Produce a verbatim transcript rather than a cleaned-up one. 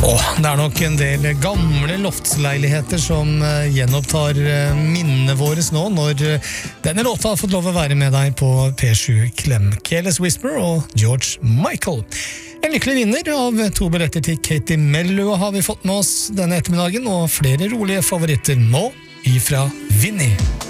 Åh, det er nok en del gamle loftsleiligheter som uh, gjenopptar uh, minnene våres nå, når uh, denne låta har fått lov å være med deg på P sju Klem. Careless Whisper og George Michael. En lykkelig vinner av to billetter til Katie Melua har vi fått med oss denne ettermiddagen, og flere rolige favoritter nå ifra Vinnie.